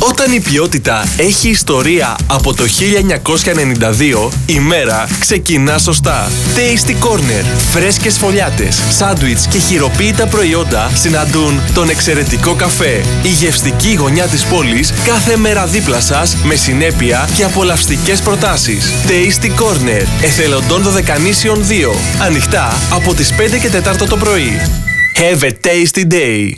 Όταν η ποιότητα έχει ιστορία από το 1992, η μέρα ξεκινά σωστά. Tasty Corner. Φρέσκες φωλιάτες, σάντουιτς και χειροποίητα προϊόντα συναντούν τον εξαιρετικό καφέ. Η γευστική γωνιά της πόλης κάθε μέρα δίπλα σας με συνέπεια και απολαυστικές προτάσεις. Tasty Corner. Εθελοντών Δωδεκανήσιων 2. Ανοιχτά από τις 5 και 4 το πρωί. Have a tasty day.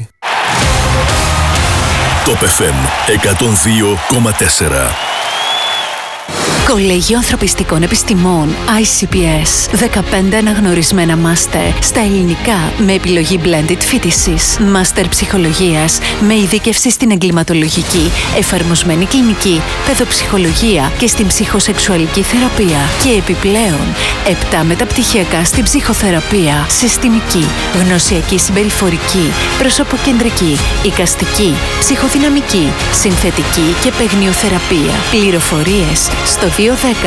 Top FM 102,4. Κολέγιο Ανθρωπιστικών Επιστημών ICPS. 15 αναγνωρισμένα μάστερ στα ελληνικά με επιλογή blended φοιτησης. Μάστερ ψυχολογίας με ειδίκευση στην εγκληματολογική, εφαρμοσμένη κλινική, παιδοψυχολογία και στην ψυχοσεξουαλική θεραπεία. Και επιπλέον 7 μεταπτυχιακά στην ψυχοθεραπεία, συστημική, γνωσιακή συμπεριφορική, προσωποκεντρική, εικαστική, ψυχοδυναμική, συνθετική και παιγνιοθεραπεία. Πληροφορίες στο 210 645 65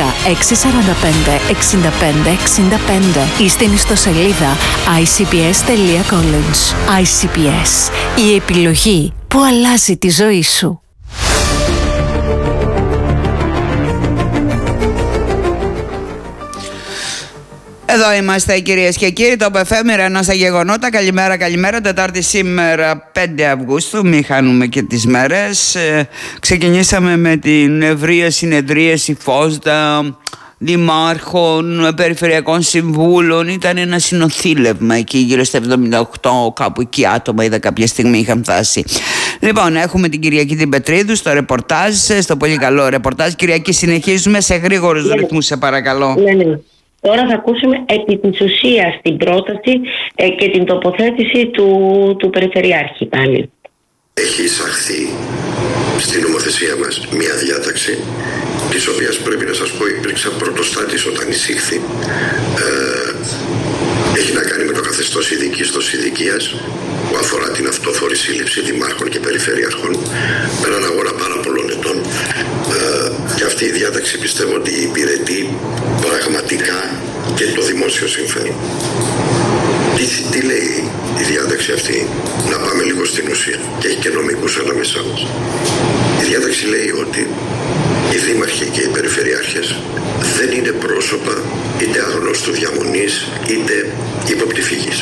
65 ή στην ιστοσελίδα icps.college. ICPS. Η επιλογή που αλλάζει τη ζωή σου. Εδώ είμαστε κυρίες και κύριοι, το FM Ρενό στα γεγονότα. Καλημέρα, καλημέρα. Τετάρτη σήμερα 5 Αυγούστου, μην χάνουμε και τις μέρες. Ξεκινήσαμε με την ευρεία συνεδρίαση ΦΟΣΔΑ, δημάρχων, περιφερειακών συμβούλων. Ήταν ένα συνοθήλευμα εκεί γύρω στα 78 κάπου εκεί άτομα, είδα κάποια στιγμή είχαν φτάσει. Λοιπόν, έχουμε την Κυριακή την Πετρίδου στο ρεπορτάζ, στο πολύ καλό ρεπορτάζ. Κυριακή, συνεχίζουμε σε γρήγορους ρυθμούς, σε παρακαλώ. Ναι. Τώρα θα ακούσουμε επί της ουσίας την πρόταση και την τοποθέτηση του Περιφερειάρχη πάλι. Έχει εισαχθεί στην νομοθεσία μας μια διάταξη, της οποίας πρέπει να σας πω υπήρξα πρωτοστάτης όταν εισήχθη. Έχει να κάνει με το καθεστώς ειδικής ειδικίας που αφορά την αυτόφορη σύλληψη δημάρχων και περιφερειάρχων πέραν αγώνα πάρα πολλών ετών. Και αυτή η διάταξη πιστεύω ότι υπηρετεί πραγματικά και το δημόσιο συμφέρον. Τι λέει η διάταξη αυτή? Να πάμε λίγο στην ουσία, και έχει και νομικούς ανάμεσά μας. Η διάταξη λέει ότι οι δήμαρχοι και οι περιφερειάρχες δεν είναι πρόσωπα είτε αγνώστου διαμονής είτε υποπτυφυγής.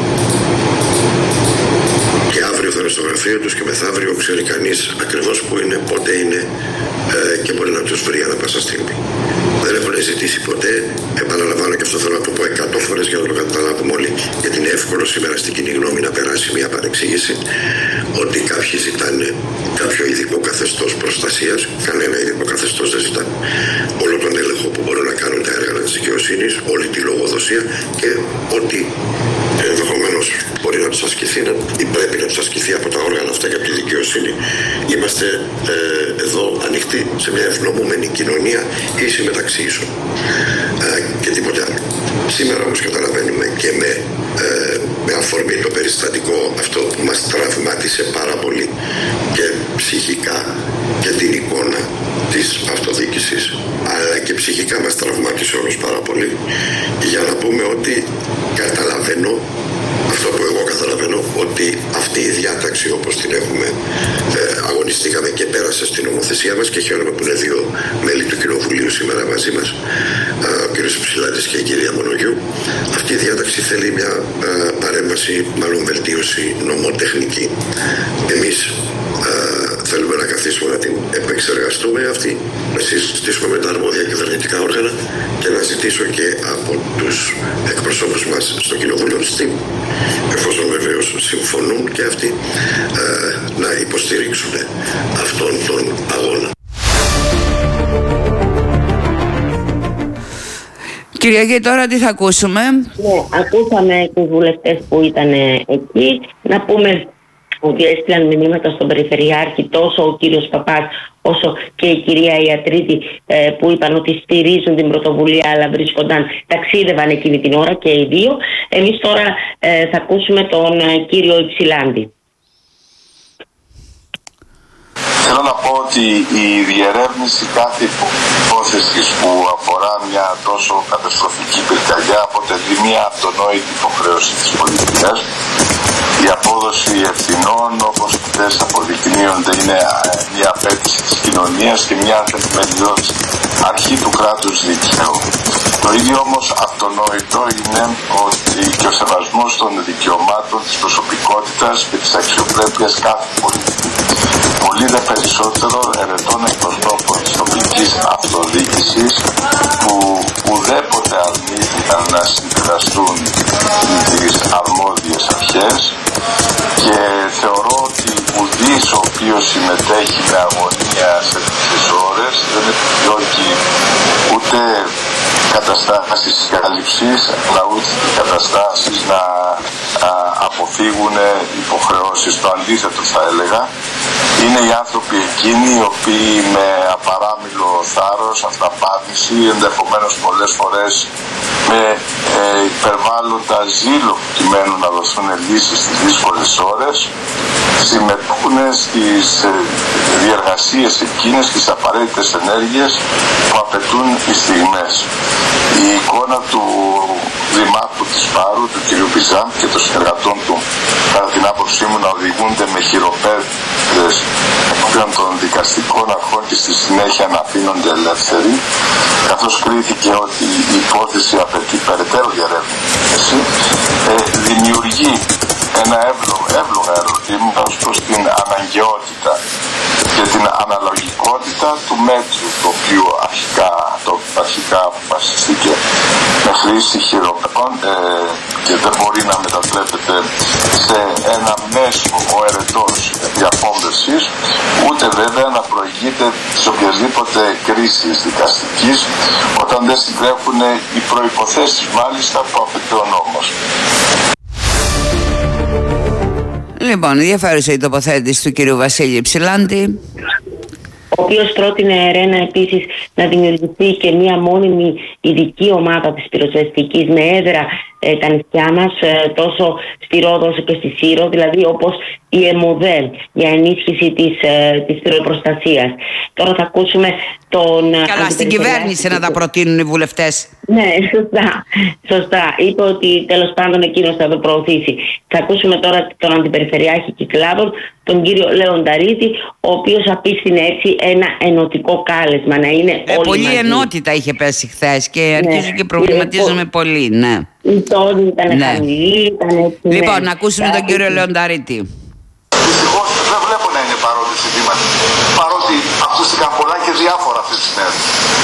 Και αύριο θα είναι στο γραφείο τους και μεθαύριο ξέρει κανείς ακριβώς που είναι, πότε είναι και μπορεί να τους βρει ανά πάσα στιγμή. Δεν έχουν ζητήσει ποτέ, επαναλαμβάνω και αυτό θέλω να το πω 100 φορές για να το καταλάβουμε όλοι, γιατί είναι εύκολο σήμερα στην κοινή γνώμη να περάσει μια παρεξήγηση, ότι κάποιοι ζητάνε κάποιο ειδικό καθεστώς προστασίας. Κανένα ειδικό καθεστώς δεν ζητάνε. Όλο τον έλεγχο που μπορούν να κάνουν τα έργα της δικαιοσύνης, όλη τη λογοδοσία και ότι ενδεχομένως μπορεί να τους ασκηθεί ή πρέπει να τους ασκηθεί από τα όργανα αυτά και από τη δικαιοσύνη. Είμαστε εδώ ανοιχτοί σε μια ευνομούμενη κοινωνία, ίση μεταξύ ίσων και τίποτε άλλο. Σήμερα όμως καταλαβαίνουμε και με αφορμή το περιστατικό αυτό που μας τραυμάτισε πάρα πολύ και ψυχικά και την εικόνα της αυτοδιοίκησης, αλλά και ψυχικά μας τραυμάτισε όλους πάρα πολύ, για να πούμε ότι καταλαβαίνω αυτό που εγώ καταλαβαίνω, ότι αυτή η διάταξη όπως την έχουμε αγωνιστήκαμε και πέρασε στην νομοθεσία μας και χαίρομαι που είναι δύο μέλη του Κοινοβουλίου σήμερα μαζί μας, ο κ. Ψηλάτης και η κυρία Μονογιού. Αυτή η διάταξη θέλει μια παρέμβαση, μάλλον βελτίωση νομοτεχνική. Εμείς θέλουμε να καθίσουμε να την επεξεργαστούμε αυτή, να συζητήσουμε με τα αρμόδια κυβερνητικά όργανα και να ζητήσω και από τους εκπροσώπους μας στο Κοινοβούλιο ΣΤΙΜ, εφόσον βεβαίως συμφωνούν και αυτοί, να υποστηρίξουν αυτόν τον αγώνα. Κυριακή, τώρα τι θα ακούσουμε? Ναι, ακούσαμε τους βουλευτές που ήταν εκεί. Να πούμε ότι έστειλαν μηνύματα στον Περιφερειάρχη τόσο ο κύριος Παπάς όσο και η κυρία Ιατρίδη, που είπαν ότι στηρίζουν την πρωτοβουλία αλλά ταξίδευαν εκείνη την ώρα και οι δύο. Εμείς τώρα θα ακούσουμε τον κύριο Υψηλάντη. Θέλω να πω ότι η διερεύνηση κάθε υπόθεσης που αφορά μια τόσο καταστροφική πυρκαγιά αποτελεί μια αυτονόητη υποχρέωση της πολιτείας Η απόδοση ευθυνών, όπως χτες αποδεικνύονται, είναι μια απέτηση της κοινωνίας και μια θεμελιώδης αρχή του κράτους δικαίου. Το ίδιο όμως αυτονόητο είναι ότι και ο σεβασμός των δικαιωμάτων, της προσωπικότητας και της αξιοπρέπειας κάθε πολίτη. Πολύ δε περισσότερο ερετών εκπροσώπων της τοπικής αυτοδιοίκησης που ουδέποτε αρνήθηκαν να συνεργαστούν τις αρμόδιες αρχές, και θεωρώ ότι ουδής ο οποίος συμμετέχει με αγωνία σε τέτοιες ώρες δεν επιδιώκει ούτε καταστάσεις κάλυψης, αλλά ούτε καταστάσεις να αποφύγουν υποχρεώσεις. Το αντίθετο θα έλεγα. Είναι οι άνθρωποι εκείνοι οι οποίοι με απαράμιλο θάρρος, αυταπάτηση, ενδεχομένως πολλές φορές με υπερβάλλοντα ζήλο προκειμένου να δοθούν λύσεις στις δύσκολες ώρες, συμμετέχουν στις διεργασίες εκείνες και τις απαραίτητες ενέργειες που απαιτούν οι στιγμές. Η εικόνα του Δημάρχου της Πάρου, του κ. Μπιζάν και των συνεργατών του, κατά την άποψή μου, να οδηγούνται με χειροπέδες ενώπιον των δικαστικών αρχών και στη συνέχεια να αφήνονται ελεύθεροι, καθώς κρίθηκε ότι η υπόθεση απαιτεί περαιτέρω διερεύνηση, δημιουργεί ένα εύλογα ερωτήματα ως προς την αναγκαιότητα και την αναλογικότητα του μέτρου το οποίο αρχικά αποφασίστηκε με χρήση χειροπέδων και δεν μπορεί να μετατρέπεται σε ένα μέσο ο ερετός διαπόμπευσης, ούτε βέβαια να προηγείται της οποιασδήποτε κρίσης δικαστικής όταν δεν συντρέχουν οι προϋποθέσεις μάλιστα που απαιτεί ο νόμος. Λοιπόν, ενδιαφέρουσα η τοποθέτηση του κυρίου Βασίλη Ψηλάντη, ο οποίος πρότεινε, Ρένα, επίσης να δημιουργηθεί και μία μόνιμη ειδική ομάδα της πυροσβεστικής με έδρα τα νησιά μας, τόσο στη Ρόδο όσο και στη Σύρο, δηλαδή όπως η ΕΜΟΔΕ, για ενίσχυση της πυροπροστασίας. Τώρα θα ακούσουμε τον... Καλά, στην κυβέρνηση να τα προτείνουν οι βουλευτές. Ναι, σωστά. Είπε ότι τέλος πάντων εκείνος θα το προωθήσει. Θα ακούσουμε τώρα τον Αντιπεριφερειάρχη Κυκλάδων, τον κύριο Λεονταρίτη, ο οποίος απίφθινε έτσι ένα ενωτικό κάλεσμα, να είναι όλοι πολύ μαζί. ενότητα είχε πέσει χθες και αρχίζω και προβληματίζομαι πολύ, ναι. Η τόνη ήταν χαμηλή, ήταν έτσι. Λοιπόν, να ακούσουμε τον κύριο Λεονταρίτη. Δυστυχώς δεν βλέπω να είναι παρόντες οι δήμαρχοι, παρότι ακούστηκαν πολλά και διάφορα αυτές τις μέρες.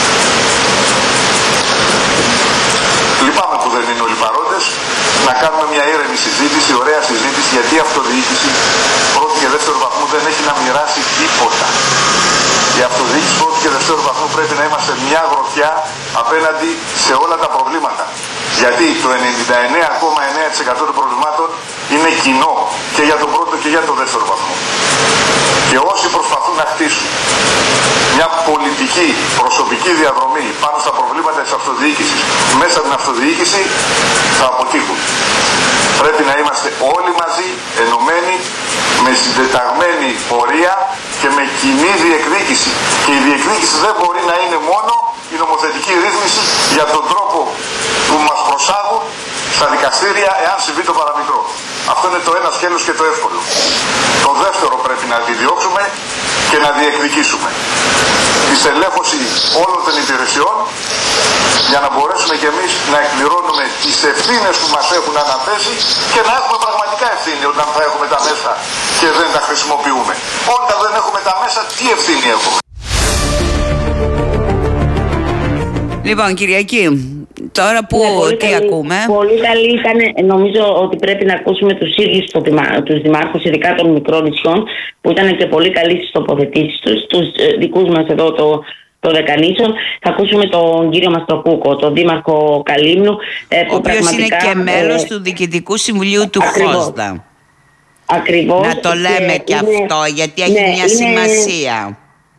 Λυπάμαι που δεν είναι όλοι παρόντες. Να κάνουμε μια ήρεμη συζήτηση, ωραία συζήτηση, γιατί η αυτοδιοίκηση πρώτου και δεύτερου βαθμού δεν έχει να μοιράσει τίποτα. Η αυτοδιοίκηση πρώτου και δεύτερου βαθμού πρέπει να είμαστε μια γροθιά απέναντι σε όλα τα προβλήματα. Γιατί το 99,9% των προβλημάτων είναι κοινό και για τον πρώτο και για τον δεύτερο βαθμό. Και όσοι προσπαθούν να χτίσουν μια πολιτική, προσωπική διαδρομή πάνω στα προβλήματα της αυτοδιοίκησης, μέσα από την αυτοδιοίκηση, θα αποτύχουν. Πρέπει να είμαστε όλοι μαζί, ενωμένοι, με συντεταγμένη πορεία και με κοινή διεκδίκηση. Και η διεκδίκηση δεν μπορεί να είναι μόνο η νομοθετική ρύθμιση για τον τρόπο που μας προσάγουν στα δικαστήρια εάν συμβεί το παραμικρό. Αυτό είναι το ένα σκέλος και το εύκολο. Το δεύτερο πρέπει να αντιδιώξουμε και να διεκδικήσουμε τη στελέχωση όλων των υπηρεσιών για να μπορέσουμε και εμείς να εκπληρώνουμε τις ευθύνες που μας έχουν αναθέσει και να έχουμε πραγματικά ευθύνη όταν θα έχουμε τα μέσα και δεν τα χρησιμοποιούμε. Όταν δεν έχουμε τα μέσα, τι ευθύνη έχουμε? Λοιπόν, Κυριακή, τώρα που τι ακούμε? Πολύ καλή ήταν, νομίζω ότι πρέπει να ακούσουμε τους ίδιους τους δημάρχους, ειδικά των μικρών νησιών, που ήταν και πολύ καλοί στις τοποθετήσεις τους δικούς μας εδώ το Δεκανήσων. Θα ακούσουμε τον κύριο Μαστροκούκο, τον δήμαρχο Καλύμνου, ο οποίος είναι και μέλος του Διοικητικού Συμβουλίου του Φόσδα. Ακριβώς. Να το λέμε και αυτό, γιατί έχει μια σημασία.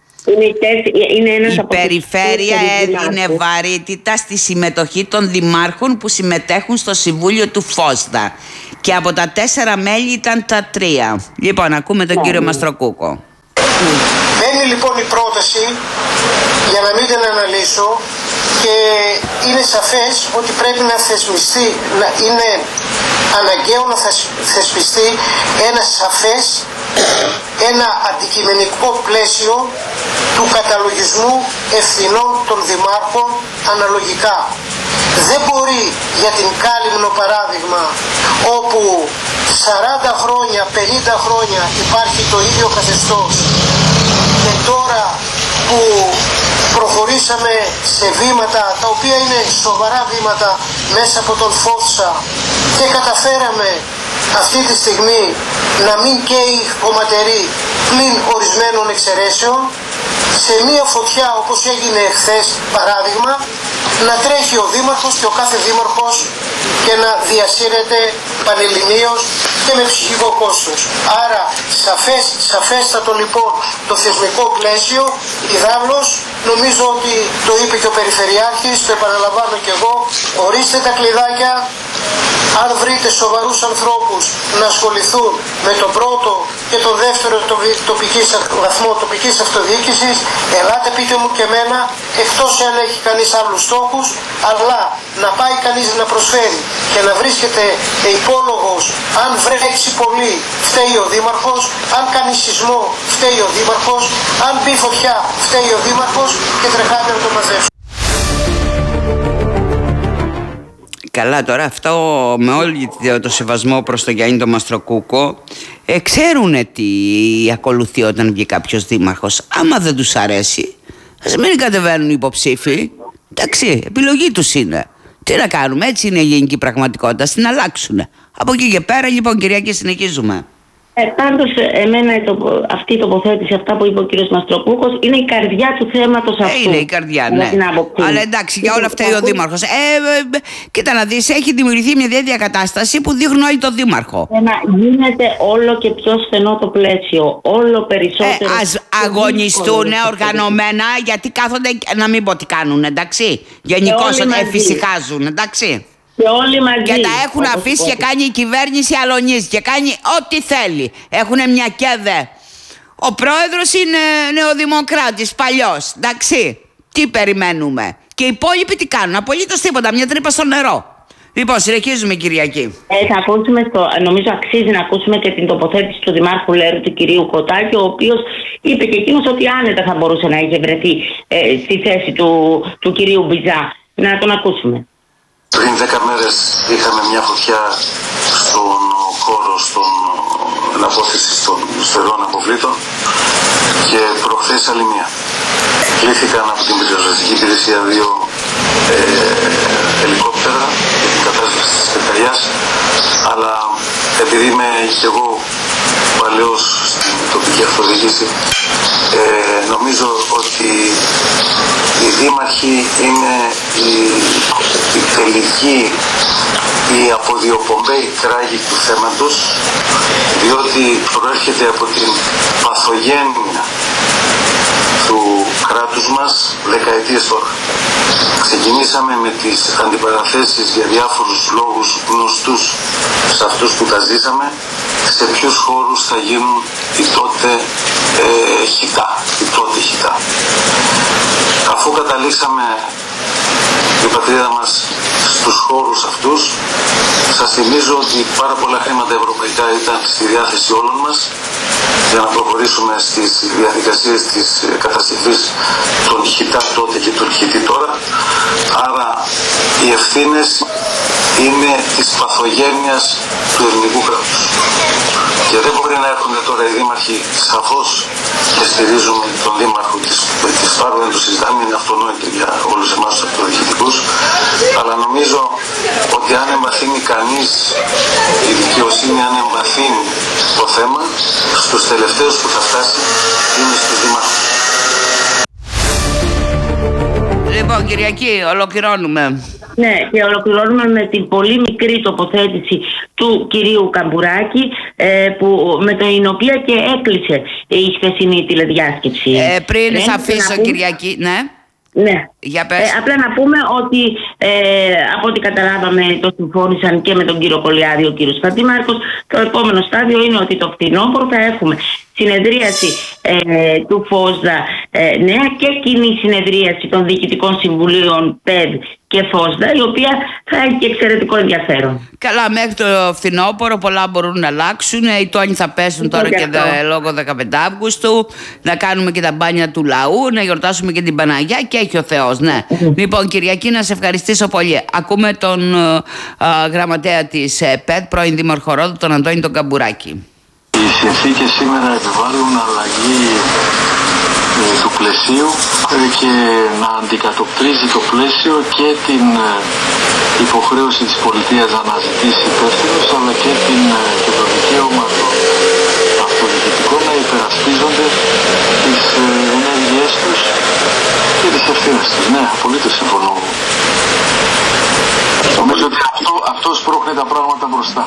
Η περιφέρεια έδινε βαρύτητα στη συμμετοχή των δημάρχων που συμμετέχουν στο Συμβούλιο του Φόσδα. Και από τα 4 μέλη ήταν τα 3. Λοιπόν, ακούμε τον κύριο Μαστροκούκο. Μένει λοιπόν η πρόταση, για να μην την αναλύσω, και είναι σαφές ότι πρέπει να θεσμιστεί, να είναι αναγκαίο να θεσπιστεί ένα σαφές, ένα αντικειμενικό πλαίσιο του καταλογισμού ευθυνών των δημάρχων αναλογικά. Δεν μπορεί για την Κάλυμνο παράδειγμα, όπου 40 χρόνια, 50 χρόνια υπάρχει το ίδιο καθεστώς, και τώρα που προχωρήσαμε σε βήματα τα οποία είναι σοβαρά βήματα μέσα από τον ΦΟΤΣΑ και καταφέραμε αυτή τη στιγμή να μην καίει κομματερή πλην ορισμένων εξαιρέσεων, σε μία φωτιά όπως έγινε εχθές παράδειγμα, να τρέχει ο δήμαρχος και ο κάθε δήμαρχος και να διασύρεται πανελληνίως και με ψυχικό κόστος. Άρα σαφέστατο λοιπόν το θεσμικό πλαίσιο, ιδάλλως νομίζω ότι το είπε και ο Περιφερειάρχης, το επαναλαμβάνω και εγώ, ορίστε τα κλειδάκια. Αν βρείτε σοβαρούς ανθρώπους να ασχοληθούν με το πρώτο και το δεύτερο βαθμό τοπικής αυτοδιοίκησης, ελάτε πείτε μου και εμένα, εκτός αν έχει κανείς άλλους στόχους, αλλά να πάει κανείς να προσφέρει και να βρίσκεται υπόλογος, αν βρέξει πολύ φταίει ο δήμαρχος, αν κάνει σεισμό φταίει ο δήμαρχος, αν μπει φωτιά φταίει ο δήμαρχος, και τρεχάτε να το μαζέψουμε. Καλά, τώρα αυτό με όλη το σεβασμό προς τον Γιάννη τον Μαστροκούκο, ξέρουν τι ακολουθεί όταν βγει κάποιος δήμαρχος. Άμα δεν τους αρέσει, ας μην κατεβαίνουν υποψήφοι. Εντάξει, επιλογή τους είναι. Τι να κάνουμε, έτσι είναι η γενική πραγματικότητα, στην αλλάξουν. Από εκεί και πέρα, λοιπόν, Κυριακή, συνεχίζουμε. Πάντως, εμένα αυτή η τοποθέτηση, αυτά που είπε ο κύριος Μαστροκούκος, είναι η καρδιά του θέματος αυτού. Είναι η καρδιά, ναι. Αλλά εντάξει, για όλα αυτά ο Δήμαρχος. Κοίτα να δεις, έχει δημιουργηθεί μια τέτοια κατάσταση που δείχνει το Δήμαρχο. Γίνεται όλο και πιο στενό το πλαίσιο. Όλο περισσότερο. Ας αγωνιστούν οργανωμένα, γιατί κάθονται να μην πω τι κάνουν, εντάξει. Γενικώς εφησυχάζουν, εντάξει. Και όλοι μαζί. Και τα έχουν αφήσει και κάνει η κυβέρνηση αλωνής και κάνει ό,τι θέλει. Έχουν μια κέδε. Ο πρόεδρος είναι νεοδημοκράτης, παλιός. Εντάξει, τι περιμένουμε. Και οι υπόλοιποι τι κάνουν, απολύτως τίποτα, μια τρύπα στο νερό. Λοιπόν, συνεχίζουμε, Κυριακή. Θα ακούσουμε νομίζω αξίζει να ακούσουμε και την τοποθέτηση του Δημάρχου Λέρου, του κυρίου Κοτάκη, ο οποίος είπε και εκείνος ότι άνετα θα μπορούσε να είχε βρεθεί στη θέση του κυρίου Μπιτζά. Να τον ακούσουμε. Πριν 10 μέρες είχαμε μια φωτιά στον χώρο αναπόθεσης των σφαιρών αποβλήτων και προχθές άλλη μία. Κλήθηκαν από την πυροσβεστική υπηρεσία 2 ελικόπτερα για την κατάσβεση της πυρκαγιάς, αλλά επειδή είμαι και εγώ παλαιός στην τοπική αυτοδιοίκηση, νομίζω ότι οι δήμαρχοι είναι η τελική, η αποδιοπομπαίοι κράγη του θέματος, διότι προέρχεται από την παθογένεια του κράτους μας δεκαετίες τώρα. Ξεκινήσαμε με τις αντιπαραθέσεις για διάφορους λόγους γνωστούς σε αυτούς που τα ζήσαμε, σε ποιους χώρους θα γίνουν οι τότε χιτά. Αφού καταλήξαμε η πατρίδα μας στους χώρους αυτούς, σας θυμίζω ότι πάρα πολλά χρήματα ευρωπαϊκά ήταν στη διάθεση όλων μας για να προχωρήσουμε στις διαδικασίες της καταστροφής των χιτά τότε και των χιτή τώρα. Άρα οι ευθύνες είναι της παθογένειας του ελληνικού κράτους. Και δεν μπορεί να έρχονται τώρα οι δήμαρχοι, σαφώς και στηρίζουμε τον δήμαρχο της Φάρου, δεν το συζητάμε, είναι αυτονόητο για όλους εμάς τους αυτοδιοικητικούς, αλλά νομίζω ότι αν εμβαθύνει κανείς η δικαιοσύνη, αν εμβαθύνει το θέμα, στους τελευταίους που θα φτάσει είναι στους δήμαρχους. Λοιπόν, Κυριακή, ολοκληρώνουμε. Ναι, και ολοκληρώνουμε με την πολύ μικρή τοποθέτηση του κυρίου Καμπουράκη, με την οποία και έκλεισε η χθεσινή τηλεδιάσκεψη. Πριν σε αφήσω, Κυριακή, ναι. Ναι. Για πες. Απλά να πούμε ότι από ό,τι καταλάβαμε το συμφώνησαν και με τον κύριο Κολιάδη ο κύριος Χατζημάρκος. Το επόμενο στάδιο είναι ότι το φθινόπωρο θα έχουμε συνεδρίαση του ΦΟΣΔΑ νέα και κοινή συνεδρίαση των Διοικητικών Συμβουλίων ΠΕΔ και ΦΟΣΔΑ, η οποία θα έχει και εξαιρετικό ενδιαφέρον. Καλά, μέχρι το φθινόπωρο πολλά μπορούν να αλλάξουν. Οι τόνοι θα πέσουν τώρα και λόγω 15 Αύγουστου. Να κάνουμε και τα μπάνια του λαού, να γιορτάσουμε και την Παναγιά και έχει ο Θεός, ναι. Λοιπόν, Κυριακή, να σε ευχαριστήσω πολύ. Ακούμε τον γραμματέα της ΠΕΔ, πρώην Δήμαρχο Ρόδου, τον Αντώνη τον Καμπουράκη. Οι συνθήκες σήμερα επιβάλλουν αλλαγή του πλαισίου και να αντικατοπτρίζει το πλαίσιο και την υποχρέωση της πολιτείας να αναζητήσει υπεύθυνους, αλλά και το δικαίωμα των αυτοδιοικητικών να υπερασπίζονται τις ενέργειές τους και τις ευθύνες τους. Ναι, απολύτως συμφωνώ. Νομίζω ότι αυτό σπρώχνει τα πράγματα μπροστά.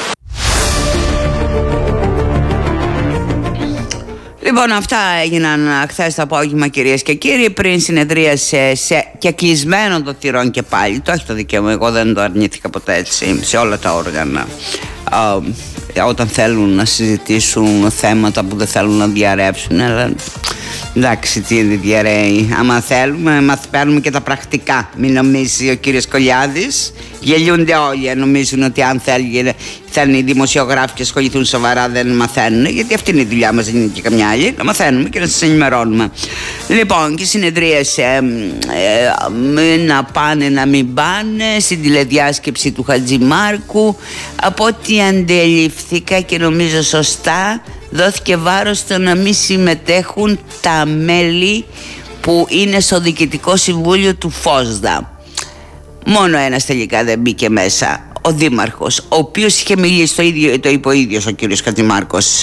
Λοιπόν, αυτά έγιναν χθες το απόγευμα, κυρίες και κύριοι, πριν συνεδρίασε και κλεισμένο των θυρών και πάλι. Το έχει το δικαίωμα, εγώ δεν το αρνήθηκα ποτέ έτσι, σε όλα τα όργανα. Όταν θέλουν να συζητήσουν θέματα που δεν θέλουν να διαρρεύσουν, αλλά εντάξει, τι διαρρέει. Άμα θέλουμε, παίρνουμε και τα πρακτικά. Μην νομίζει ο κύριος Κολιάδης. Γελιούνται όλοι, νομίζουν ότι αν θέλουν οι δημοσιογράφοι και ασχοληθούν σοβαρά δεν μαθαίνουν, γιατί αυτή είναι η δουλειά μας, δεν είναι και καμιά άλλη. Να μαθαίνουμε και να σας ενημερώνουμε. Λοιπόν, και συνεδρίασε να πάνε να μην πάνε στην τηλεδιάσκεψη του Χατζημάρκου. Από ό,τι αντιληφθήκα και νομίζω σωστά, δόθηκε βάρος στο να μην συμμετέχουν τα μέλη που είναι στο Διοικητικό Συμβούλιο του ΦΟΣΔΑ. Μόνο ένας τελικά δεν μπήκε μέσα, ο Δήμαρχος, ο οποίος είχε μιλήσει, το είπε ο ίδιος ο κύριος Χατζημάρκος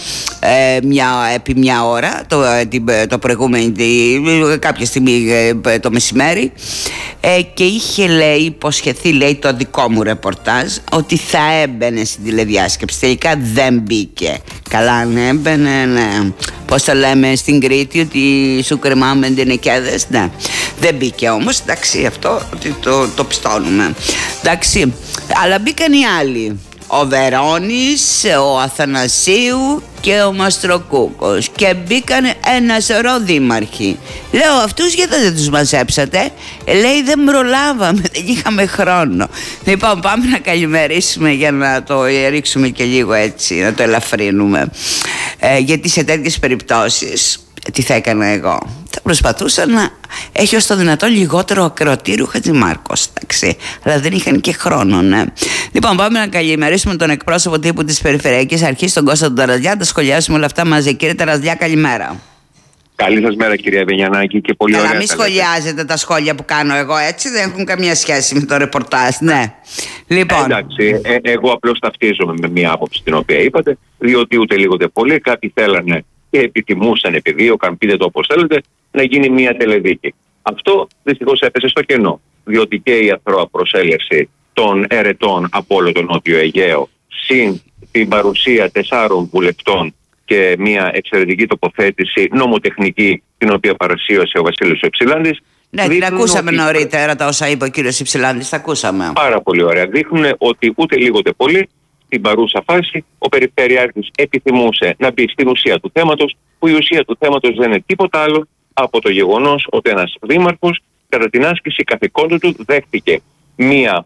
επί μια ώρα το προηγούμενο, κάποια στιγμή το μεσημέρι, και είχε υποσχεθεί, το δικό μου ρεπορτάζ, ότι θα έμπαινε στην τηλεδιάσκεψη. Τελικά δεν μπήκε. Καλά, αν έμπαινε, ναι. Πώς το λέμε στην Κρήτη, ότι σου κρεμάμε ντενεκέδες, ναι. Δεν μπήκε όμως, εντάξει, αυτό το πιστώνουμε. Εντάξει, αλλά μπήκαν οι άλλοι. Ο Βερώνης, ο Αθανασίου και ο Μαστροκούκος, και μπήκαν ένα σωρό δήμαρχοι. Λέω, αυτούς γιατί δεν τους μαζέψατε? Λέει, δεν προλάβαμε, δεν είχαμε χρόνο. Λοιπόν, πάμε να καλημερίσουμε για να το ρίξουμε και λίγο έτσι, να το ελαφρύνουμε, γιατί σε τέτοιες περιπτώσεις τι θα έκανα εγώ? Θα προσπαθούσα να έχει ως το δυνατόν λιγότερο ακροατήριο Χατζημάρκος, εντάξει, αλλά δεν είχαν και χρόνο, ναι. Λοιπόν, πάμε να καλημερίσουμε τον εκπρόσωπο τύπου της Περιφερειακής Αρχής, τον Κώστα τον Ταραζιά, τα σχολιάσουμε όλα αυτά μαζί. Κύριε Ταραζιά, καλημέρα. Καλή σας μέρα, κυρία Βενιανάκη, και πολύ ωραία. Αλλά μην σχολιάζετε τα σχόλια που κάνω εγώ, έτσι, δεν έχουν καμία σχέση με το ρεπορτάζ, ναι. Λοιπόν. Εντάξει, εγώ απλώς ταυτίζομαι με μια άποψη την οποία είπατε, διότι ούτε λίγο ούτε πολύ κάποιοι θέλανε και επιθυμούσαν, επιδίωκαν, πείτε το όπως θέλετε, να γίνει μια τελεδίκη. Αυτό δυστυχώς έπεσε στο κενό, διότι και η αθρώα προσέλευση των ερετών από όλο το Νότιο Αιγαίο, συν την παρουσία 4 βουλευτών και μια εξαιρετική τοποθέτηση νομοτεχνική, την οποία παρουσίασε ο Βασίλης Υψηλάνδης. Ναι, την ακούσαμε νωρίτερα τα όσα είπε ο κύριος Υψηλάνδης, τα ακούσαμε. Πάρα πολύ ωραία. Δείχνουν ότι ούτε λίγο ούτε πολύ στην παρούσα φάση ο Περιφερειάρχης επιθυμούσε να μπει στην ουσία του θέματος, που η ουσία του θέματος δεν είναι τίποτα άλλο από το γεγονός ότι ένας δήμαρχος κατά την άσκηση καθηκόντων του δέχτηκε μία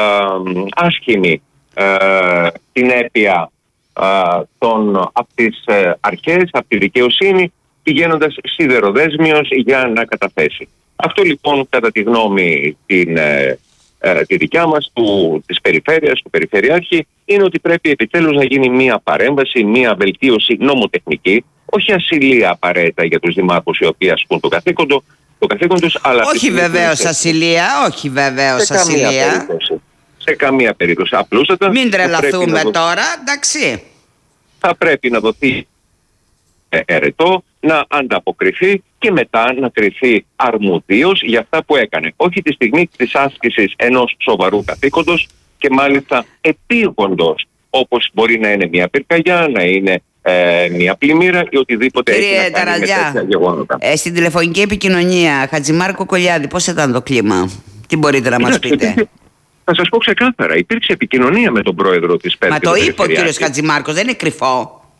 άσχημη συνέπεια από τις αρχές, από τη δικαιοσύνη, πηγαίνοντας σιδεροδέσμιος για να καταθέσει. Αυτό λοιπόν, κατά τη γνώμη τη δικιά μας, της περιφέρειας, του Περιφερειάρχη, είναι ότι πρέπει επιτέλους να γίνει μία παρέμβαση, μία βελτίωση νομοτεχνική, όχι ασυλία απαραίτητα για τους δημάρχους οι οποίοι ασκούν το καθήκον τους, αλλά... Όχι βεβαίως ασυλία, όχι βεβαίως ασυλία. Σε καμία περίπτωση. Απλούστατα. Μην τρελαθούμε τώρα, εντάξει. Θα πρέπει να δοθεί ερετό, να ανταποκριθεί και μετά να κριθεί αρμοδίος για αυτά που έκανε. Όχι τη στιγμή της άσκησης ενός σοβαρού καθήκοντος και μάλιστα επίγοντος, όπως μπορεί να είναι μια πυρκαγιά, να είναι μια πλημμύρα ή οτιδήποτε. Κύριε Ταραζιά, στην τηλεφωνική επικοινωνία Χατζημάρκο Κολιάδη, πώς ήταν το κλίμα? Τι μπορείτε να μας πείτε? Θα σας πω ξεκάθαρα, υπήρξε επικοινωνία με τον πρόεδρο της ΠΕΔ. Μα το είπε ο κύριος Χατζημάρκος, δεν είναι κρυφό.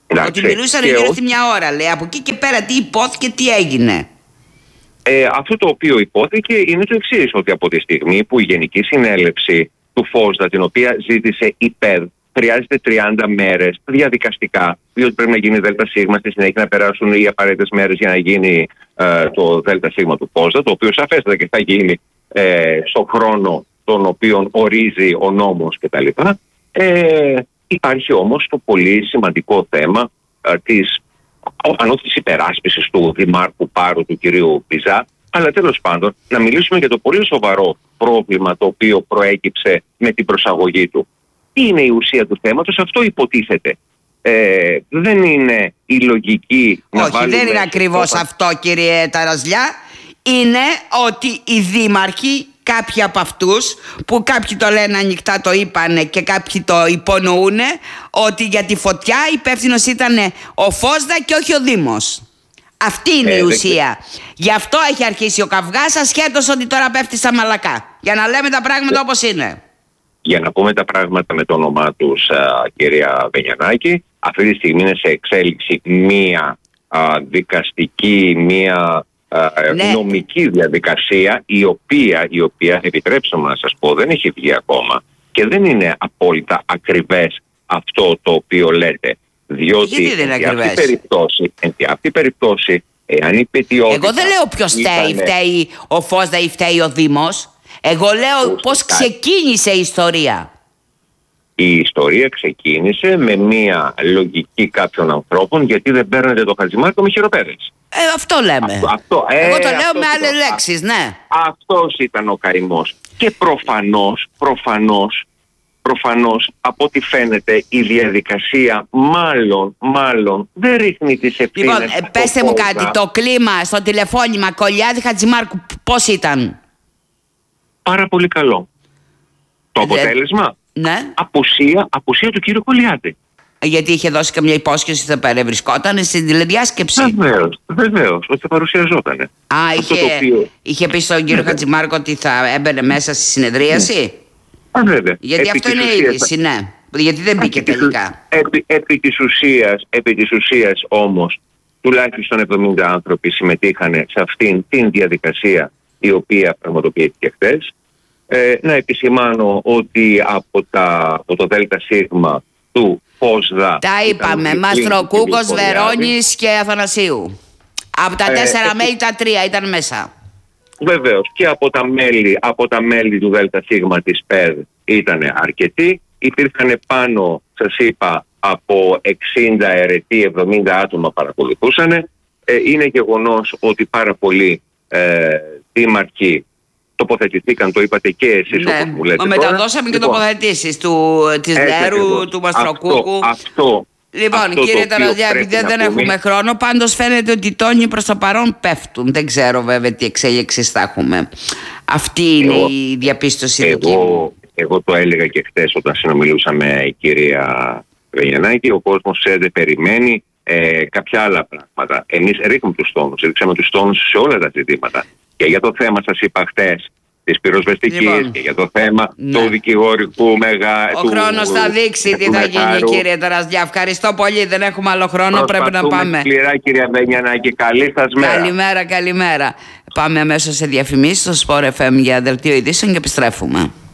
Ότι μιλούσαν γύρω στη μια ώρα, λέει. Από εκεί και πέρα τι υπόθηκε, τι έγινε? Αυτό το οποίο υπόθηκε είναι το εξής, ότι από τη στιγμή που η Γενική Συνέλευση του ΦΟΣΔΑ, την οποία ζήτησε η ΠΕΔ, χρειάζεται 30 μέρες διαδικαστικά, διότι πρέπει να γίνει ΔΣ, στη συνέχεια να περάσουν οι απαραίτητες μέρες για να γίνει το ΔΣ του ΦΟΣΔΑ, το οποίο σαφέστατα και θα γίνει στον χρόνο τον οποίο ορίζει ο νόμος κτλ. Υπάρχει όμως το πολύ σημαντικό θέμα της υπεράσπισης του Δημάρχου Πάρου, του κυρίου Πιζά, αλλά τέλος πάντων να μιλήσουμε για το πολύ σοβαρό πρόβλημα το οποίο προέκυψε με την προσαγωγή του. Τι είναι η ουσία του θέματος? Αυτό υποτίθεται. Δεν είναι η λογική να όχι, βάλουμε... δεν είναι ακριβώς αυτό, κύριε Ταραζλιά. Είναι ότι οι δήμαρχοι, κάποιοι από αυτούς, που κάποιοι το λένε ανοιχτά, το είπανε, και κάποιοι το υπονοούν, ότι για τη φωτιά υπεύθυνος ήταν ο ΦΟΣΔΑ και όχι ο Δήμος. Αυτή είναι η ουσία. Γι' αυτό έχει αρχίσει ο καυγάς, ασχέτως ότι τώρα πέφτει στα μαλακά. Για να λέμε τα πράγματα όπως είναι. Για να πούμε τα πράγματα με το όνομά τους, κυρία Βενιανάκη, αυτή τη στιγμή είναι σε εξέλιξη μία δικαστική, μία νομική διαδικασία, η οποία, επιτρέψτε μου να σας πω, δεν έχει βγει ακόμα και δεν είναι απόλυτα ακριβές αυτό το οποίο λέτε. Διότι εν αυτή περιπτώσει, εάν η πετιότητα... Εγώ δεν λέω ποιος φταίει ο ΦΟΣΔΑ ή φταίει ο Δήμος. Εγώ λέω πώς ξεκίνησε η ιστορία. Η ιστορία ξεκίνησε με μια λογική κάποιων ανθρώπων, γιατί δεν παίρνετε το Χατζημάρκο με χειροπέδες. Αυτό λέμε. Εγώ το λέω με άλλες λέξεις, ναι. Αυτός ήταν ο καημός. Και προφανώς, από ό,τι φαίνεται, η διαδικασία μάλλον δεν ρίχνει τις ευθύνες. Λοιπόν, πέστε μου κάτι, το κλίμα στο τηλεφώνημα Κολιάδη Χατζημάρκου πώς ήταν? Πάρα πολύ καλό. Το αποτέλεσμα, ναι. Απουσία του κύριου Κολιάδη. Γιατί είχε δώσει καμιά υπόσχεση ότι θα παρευρισκόταν στην τηλεδιάσκεψη. Βεβαίως, ότι θα παρουσιαζόταν. Είχε πει στον κύριο Χατζημάρκο ότι θα έμπαινε μέσα στη συνεδρίαση. Βέβαια. Γιατί αυτό είναι η είδηση, ναι. Γιατί δεν μπήκε τελικά. Επί της ουσίας όμως, τουλάχιστον 70 άνθρωποι συμμετείχαν σε αυτήν την διαδικασία η οποία πραγματοποιήθηκε χθες. Να επισημάνω ότι από το ΔΣ του ΦΟΣΔΑ... Τα είπαμε, Μαστροκούκος, Βερώνης και Αθανασίου. Από τα 4 μέλη τα 3 ήταν μέσα. Βεβαίως, και από τα μέλη του ΔΣ της ΠΕΔ ήταν αρκετοί. Υπήρχαν πάνω, σας είπα, από 60 αιρετοί, 70 άτομα παρακολουθούσαν. Είναι γεγονός ότι πάρα πολλοί δήμαρχοι τοποθετηθήκαν, το είπατε και εσείς, ναι, όπως μου λέτε. Μεταδώσαμε και τοποθετήσεις της Λέρου, του Μαστροκούκου. Λοιπόν, κύριε Ταραζλιά, επειδή δεν έχουμε χρόνο, πάντως φαίνεται ότι οι τόνοι προς το παρόν πέφτουν. Δεν ξέρω βέβαια τι εξέλιξεις θα έχουμε. Αυτή είναι η διαπίστωση δική μου. Εγώ το έλεγα και χθες όταν συνομιλούσα με η κυρία Βενιανάκη. Ο κόσμος περιμένει κάποια άλλα πράγματα. Εμείς ρίξαμε τους τόνους σε όλα τα ζητήματα. Και για το θέμα, σας είπα χθες, της πυροσβεστικής, και για το θέμα του δικηγορικού Ο χρόνος θα δείξει τι θα γίνει, κύριε Ταραζλιά. Ευχαριστώ πολύ, δεν έχουμε άλλο χρόνο, πρέπει να πάμε. Σκληρά, κυρία Βενιανάκη, καλή σας μέρα. Καλημέρα. Πάμε αμέσως σε διαφημίσεις στο Sport FM για δελτίο ειδήσεων και επιστρέφουμε.